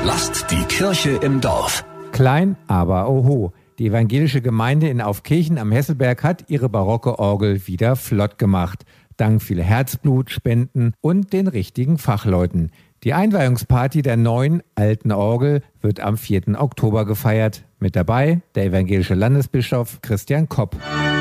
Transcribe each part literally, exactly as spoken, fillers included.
Lasst die Kirche im Dorf. Klein, aber oho. Die evangelische Gemeinde in Aufkirchen am Hesselberg hat ihre barocke Orgel wieder flott gemacht. Dank viel Herzblut, Spenden und den richtigen Fachleuten. Die Einweihungsparty der neuen, alten Orgel wird am vierten Oktober gefeiert. Mit dabei der evangelische Landesbischof Christian Kopp.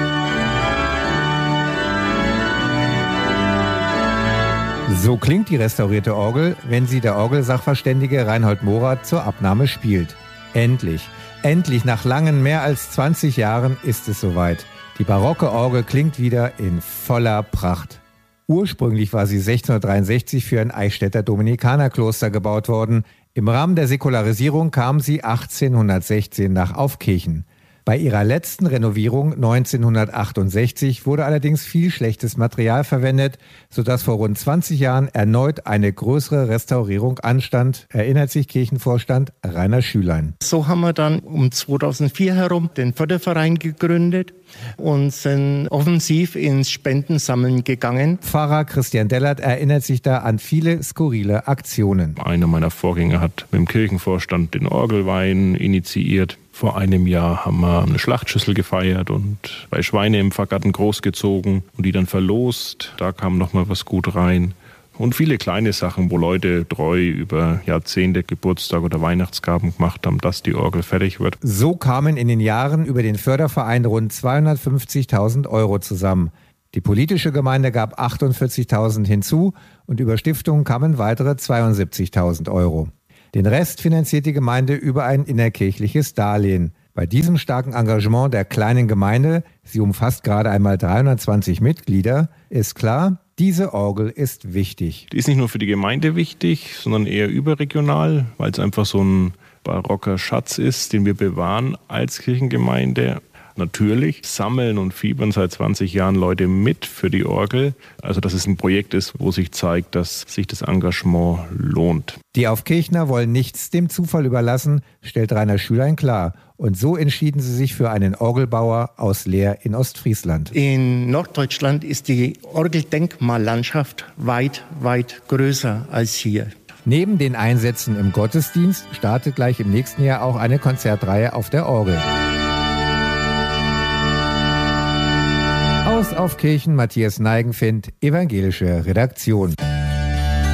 So klingt die restaurierte Orgel, wenn sie der Orgelsachverständige Reinhold Morath zur Abnahme spielt. Endlich, endlich nach langen mehr als zwanzig Jahren ist es soweit. Die barocke Orgel klingt wieder in voller Pracht. Ursprünglich war sie sechzehnhundertdreiundsechzig für ein Eichstätter Dominikanerkloster gebaut worden. Im Rahmen der Säkularisierung kam sie achtzehnhundertsechzehn nach Aufkirchen. Bei ihrer letzten Renovierung neunzehnhundertachtundsechzig wurde allerdings viel schlechtes Material verwendet, sodass vor rund zwanzig Jahren erneut eine größere Restaurierung anstand, erinnert sich Kirchenvorstand Rainer Schülein. So haben wir dann um zweitausendvier herum den Förderverein gegründet und sind offensiv ins Spendensammeln gegangen. Pfarrer Christian Dellert erinnert sich da an viele skurrile Aktionen. Einer meiner Vorgänger hat mit dem Kirchenvorstand den Orgelwein initiiert. Vor einem Jahr haben wir eine Schlachtschüssel gefeiert und bei Schweine im Pfarrgarten großgezogen und die dann verlost. Da kam noch mal was gut rein. Und viele kleine Sachen, wo Leute treu über Jahrzehnte Geburtstag oder Weihnachtsgaben gemacht haben, dass die Orgel fertig wird. So kamen in den Jahren über den Förderverein rund zweihundertfünfzigtausend Euro zusammen. Die politische Gemeinde gab achtundvierzigtausend hinzu und über Stiftungen kamen weitere zweiundsiebzigtausend Euro. Den Rest finanziert die Gemeinde über ein innerkirchliches Darlehen. Bei diesem starken Engagement der kleinen Gemeinde, sie umfasst gerade einmal dreihundertzwanzig Mitglieder, ist klar, diese Orgel ist wichtig. Die ist nicht nur für die Gemeinde wichtig, sondern eher überregional, weil es einfach so ein barocker Schatz ist, den wir bewahren als Kirchengemeinde. Natürlich sammeln und fiebern seit zwanzig Jahren Leute mit für die Orgel. Also dass es ein Projekt ist, wo sich zeigt, dass sich das Engagement lohnt. Die Aufkirchner wollen nichts dem Zufall überlassen, stellt Rainer Schülein klar. Und so entschieden sie sich für einen Orgelbauer aus Leer in Ostfriesland. In Norddeutschland ist die Orgeldenkmallandschaft weit, weit größer als hier. Neben den Einsätzen im Gottesdienst startet gleich im nächsten Jahr auch eine Konzertreihe auf der Orgel. Aus Aufkirchen, Matthias Neigenfendt, evangelische Redaktion.